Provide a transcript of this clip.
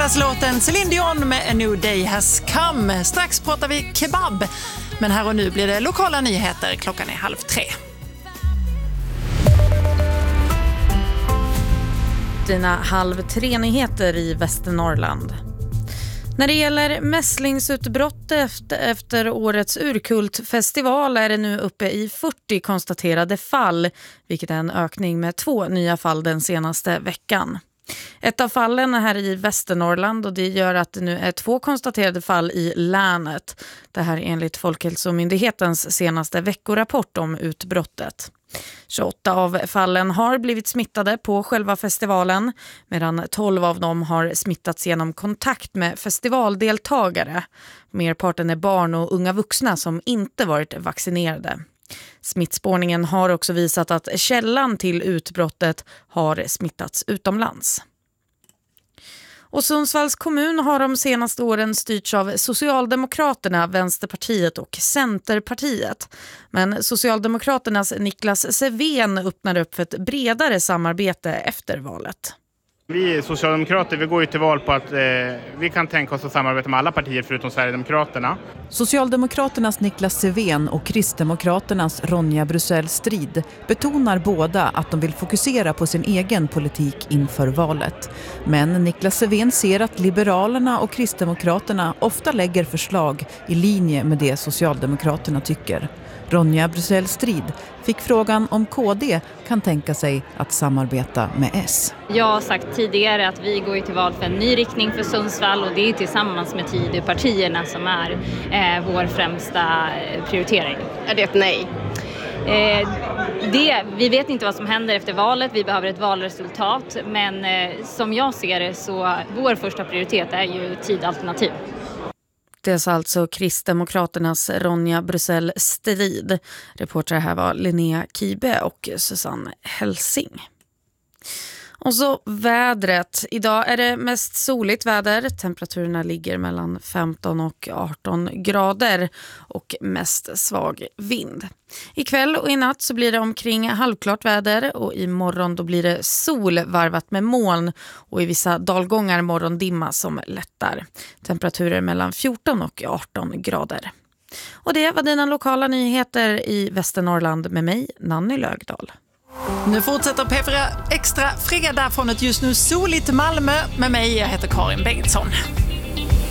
fredagslåten Celine Dion med A New Day Has Come. Strax pratar vi kebab, men här och nu blir det lokala nyheter. Klockan är 2:30. Dina 2:30-nyheter i Västernorrland. När det gäller mässlingsutbrott efter årets urkultfestival är det nu uppe i 40 konstaterade fall, vilket är en ökning med 2 nya fall den senaste veckan. Ett av fallen är här i Västernorrland och det gör att det nu är 2 konstaterade fall i länet. Det här enligt Folkhälsomyndighetens senaste veckorapport om utbrottet. 28 av fallen har blivit smittade på själva festivalen, medan 12 av dem har smittats genom kontakt med festivaldeltagare. Merparten är barn och unga vuxna som inte varit vaccinerade. Smittspårningen har också visat att källan till utbrottet har smittats utomlands. Och Sundsvalls kommun har de senaste åren styrts av Socialdemokraterna, Vänsterpartiet och Centerpartiet. Men Socialdemokraternas Niklas Sevén öppnar upp för ett bredare samarbete efter valet. Vi socialdemokrater vi går ju till val på att vi kan tänka oss att samarbeta med alla partier förutom Sverigedemokraterna. Socialdemokraternas Niklas Sevén och Kristdemokraternas Ronja Brusell Strid betonar båda att de vill fokusera på sin egen politik inför valet. Men Niklas Sevén ser att Liberalerna och Kristdemokraterna ofta lägger förslag i linje med det Socialdemokraterna tycker. Ronja Brusell Strid fick frågan om KD kan tänka sig att samarbeta med S. Jag har sagt tidigare att vi går till val för en ny riktning för Sundsvall och det är tillsammans med Tidöpartierna som är vår främsta prioritering. Är det ett nej? Vi vet inte vad som händer efter valet, vi behöver ett valresultat, men som jag ser det så vår första prioritet är ju Tidalternativ. Det är alltså Kristdemokraternas Ronja Brusell Strid. Reportrar här var Linnea Kibe och Susanne Helsing. Och så vädret. Idag är det mest soligt väder. Temperaturerna ligger mellan 15 och 18 grader och mest svag vind. Ikväll och i natt så blir det omkring halvklart väder och imorgon då blir det sol varvat med moln och i vissa dalgångar morgondimma som lättar. Temperaturer mellan 14 och 18 grader. Och det var dina lokala nyheter i Västernorrland med mig, Nanny Lögdahl. Nu fortsätter P4 Extra fredag från ett just nu soligt Malmö med mig. Jag heter Karin Bengtsson.